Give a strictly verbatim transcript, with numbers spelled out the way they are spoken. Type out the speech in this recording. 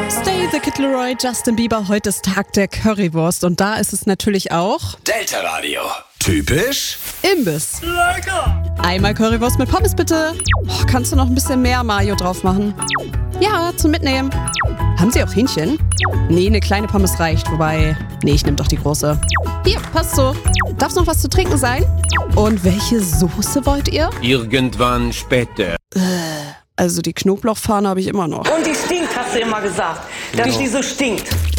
Stay the Kid Leroy, Justin Bieber, heute ist Tag der Currywurst und da ist es natürlich auch Delta Radio. Typisch Imbiss. lecker. Einmal Currywurst mit Pommes bitte. Oh, kannst du noch ein bisschen mehr Mayo drauf machen? Ja, zum Mitnehmen. Haben Sie auch Hähnchen? Nee, eine kleine Pommes reicht, wobei... Nee, ich nehme doch die große. Hier, passt so. Darf's noch was zu trinken sein? Und welche Soße wollt ihr? Irgendwann später. Also die Knoblauchfahne habe ich immer noch. Und die stinkt, hast du immer gesagt. Dass die so stinkt.